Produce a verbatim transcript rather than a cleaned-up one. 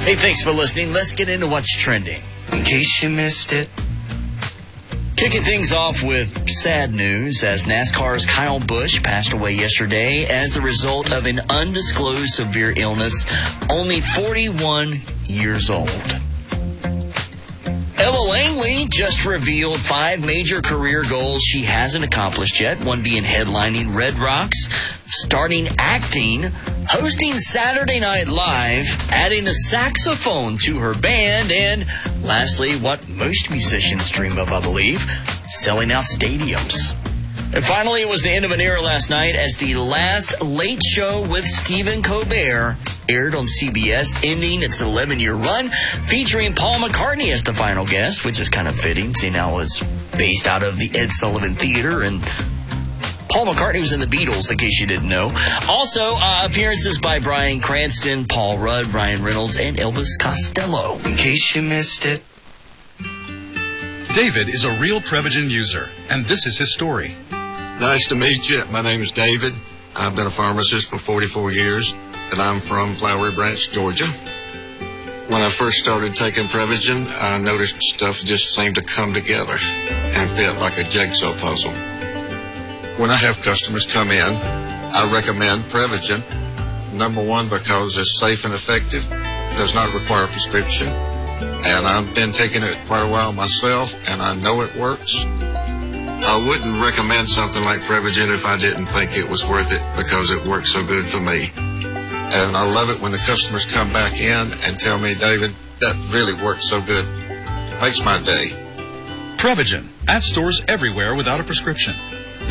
Hey, thanks for listening. Let's get into what's trending. In case you missed it. Kicking things off with sad news as NASCAR's Kyle Busch passed away yesterday as the result of an undisclosed severe illness, only forty-one years old. Ella Langley just revealed five major career goals she hasn't accomplished yet, one being headlining Red Rocks, starting acting, hosting Saturday Night Live, adding a saxophone to her band, and lastly, what most musicians dream of, I believe, selling out stadiums. And finally, it was the end of an era last night as the last Late Show with Stephen Colbert aired on C B S, ending its eleven-year run, featuring Paul McCartney as the final guest, which is kind of fitting, seeing how it's based out of the Ed Sullivan Theater, and Paul McCartney was in the Beatles, in case you didn't know. Also, uh, appearances by Bryan Cranston, Paul Rudd, Ryan Reynolds, and Elvis Costello. In case you missed it. David is a real Prevagen user, and this is his story. Nice to meet you. My name is David. I've been a pharmacist for forty-four years, and I'm from Flowery Branch, Georgia. When I first started taking Prevagen, I noticed stuff just seemed to come together and fit like a jigsaw puzzle. When I have customers come in, I recommend Prevagen. Number one, because it's safe and effective, does not require a prescription, and I've been taking it quite a while myself, and I know it works. I wouldn't recommend something like Prevagen if I didn't think it was worth it because it works so good for me. And I love it when the customers come back in and tell me, David, that really works so good. It makes my day. Prevagen, at stores everywhere without a prescription.